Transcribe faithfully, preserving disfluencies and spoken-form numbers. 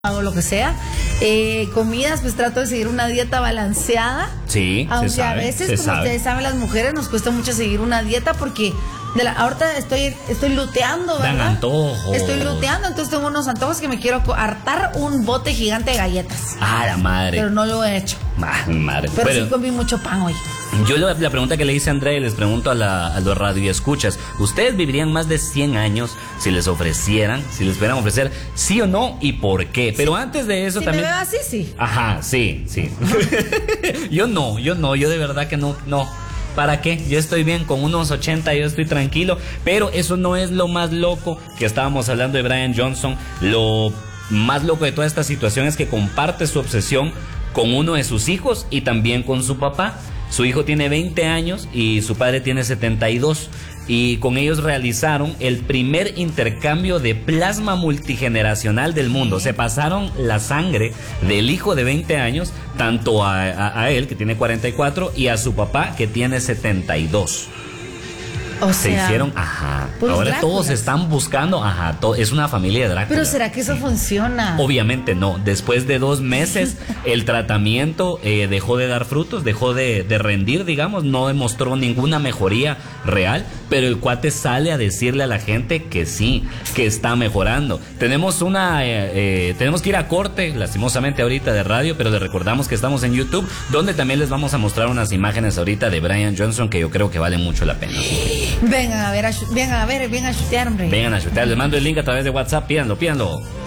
hago lo que sea. Eh, comidas, pues trato de seguir una dieta balanceada. Sí, aunque se sabe, a veces, se como sabe. ustedes saben, las mujeres nos cuesta mucho seguir una dieta porque de la, ahorita estoy, estoy luteando, ¿verdad? Dan antojos. Estoy luteando, entonces tengo unos antojos que me quiero hartar un bote gigante de galletas. Ah, la madre. Pero no lo he hecho. Ah, madre. Pero, Pero sí comí mucho pan hoy. yo lo- la pregunta que le hice a Andrea y les pregunto a, la, a los radioescuchas, ¿ustedes vivirían más de cien años si les ofrecieran, si les pudieran ofrecer sí o no y por qué? Pero antes de eso Si también... me veo así, sí. Ajá, sí, sí. Yo no, yo no, yo de verdad que no, no. ¿Para qué? Yo estoy bien con unos ochenta, yo estoy tranquilo. Pero eso no es lo más loco que estábamos hablando de Brian Johnson. Lo más loco de toda esta situación es que comparte su obsesión con uno de sus hijos y también con su papá. Su hijo tiene veinte años y su padre tiene setenta y dos. Y con ellos realizaron el primer intercambio de plasma multigeneracional del mundo. Se pasaron la sangre del hijo de veinte años, tanto a, a, a él, que tiene cuarenta y cuatro, y a su papá, que tiene setenta y dos. O Se sea, hicieron, ajá. puros Ahora Dráculas. todos están buscando, ajá, to- es una familia de Drácula. pero ¿será que eso funciona? Obviamente no. Después de dos meses, el tratamiento eh, dejó de dar frutos, dejó de, de rendir, digamos, no demostró ninguna mejoría real, pero el cuate sale a decirle a la gente que sí, que está mejorando. Tenemos una, eh, eh, tenemos que ir a corte, lastimosamente ahorita de radio, pero les recordamos que estamos en YouTube, donde también les vamos a mostrar unas imágenes ahorita de Brian Johnson que yo creo que vale mucho la pena. Vengan a ver, a, vengan a ver, vengan a chutear, hombre. Vengan a chutar, les mando el link a través de WhatsApp, pídanlo, pídanlo.